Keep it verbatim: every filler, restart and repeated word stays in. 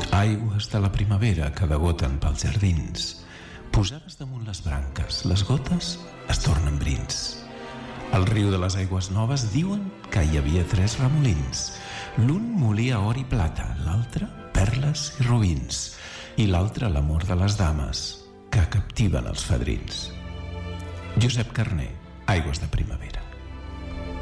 Aigües de la primavera que degoten pels jardins. Posades damunt les branques, les gotes es tornen brins. Al riu de les aigües noves diuen que hi havia tres remolins. L'un molia or i plata, l'altre perles i robins, i l'altre l'amor de les dames que captiven els fadrins. Josep Carner, Aigües de primavera.